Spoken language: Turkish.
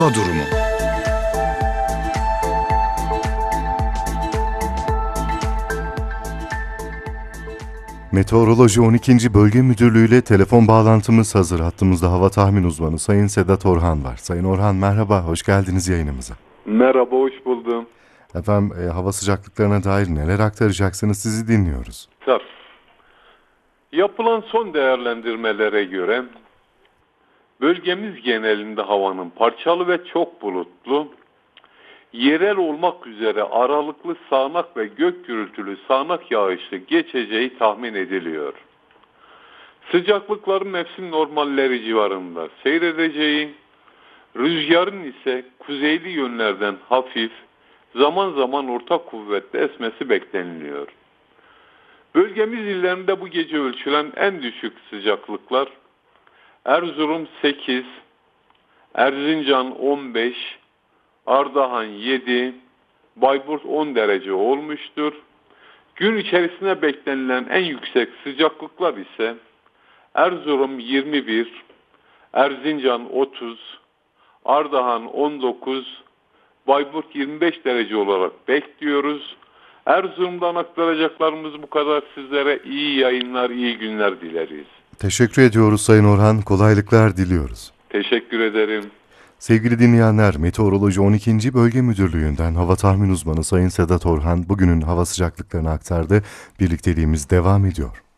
Hava durumu. Meteoroloji 12. Bölge Müdürlüğü ile telefon bağlantımız hazır. Hattımızda hava tahmin uzmanı Sayın Sedat Orhan var. Sayın Orhan merhaba, hoş geldiniz yayınımıza. Merhaba, hoş buldum. Efendim hava sıcaklıklarına dair neler aktaracaksınız, sizi dinliyoruz. Tabii. Yapılan son değerlendirmelere göre bölgemiz genelinde havanın parçalı ve çok bulutlu, yerel olmak üzere aralıklı sağanak ve gök gürültülü sağanak yağışlı geçeceği tahmin ediliyor. Sıcaklıkların mevsim normalleri civarında seyredeceği, rüzgarın ise kuzeyli yönlerden hafif, zaman zaman orta kuvvetli esmesi bekleniliyor. Bölgemiz illerinde bu gece ölçülen en düşük sıcaklıklar Erzurum 8, Erzincan 15, Ardahan 7, Bayburt 10 derece olmuştur. Gün içerisinde beklenilen en yüksek sıcaklıklar ise Erzurum 21, Erzincan 30, Ardahan 19, Bayburt 25 derece olarak bekliyoruz. Erzurum'dan aktaracaklarımız bu kadar. Sizlere iyi yayınlar, iyi günler dileriz. Teşekkür ediyoruz Sayın Orhan, kolaylıklar diliyoruz. Teşekkür ederim. Sevgili dinleyenler, Meteoroloji 12. Bölge Müdürlüğü'nden hava tahmin uzmanı Sayın Sedat Orhan bugünün hava sıcaklıklarını aktardı. Birlikteliğimiz devam ediyor.